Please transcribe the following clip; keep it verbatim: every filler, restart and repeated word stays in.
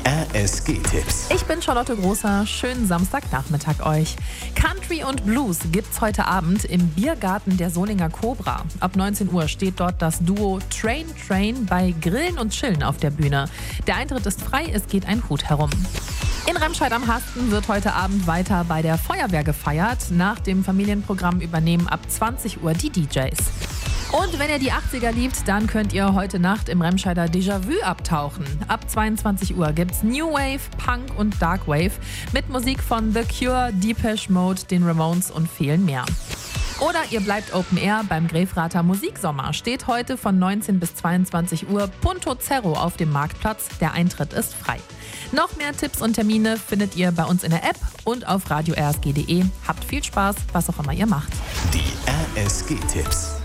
R S G-Tipps. Ich bin Charlotte Großer. Schönen Samstagnachmittag euch. Country und Blues gibt's heute Abend im Biergarten der Solinger Cobra. Ab neunzehn Uhr steht dort das Duo Train Train bei Grillen und Chillen auf der Bühne. Der Eintritt ist frei, es geht ein Hut herum. In Remscheid am Hasten wird heute Abend weiter bei der Feuerwehr gefeiert. Nach dem Familienprogramm übernehmen ab zwanzig Uhr die D Js. Und wenn ihr die achtziger liebt, dann könnt ihr heute Nacht im Remscheider Déjà-vu abtauchen. Ab zweiundzwanzig Uhr gibt's New Wave, Punk und Dark Wave mit Musik von The Cure, Depeche Mode, den Ramones und vielen mehr. Oder ihr bleibt Open Air beim Grefrater Musiksommer. Steht heute von neunzehn bis zweiundzwanzig Uhr Punto Zero auf dem Marktplatz. Der Eintritt ist frei. Noch mehr Tipps und Termine findet ihr bei uns in der App und auf radio r s g punkt d e. Habt viel Spaß, was auch immer ihr macht. Die R S G-Tipps.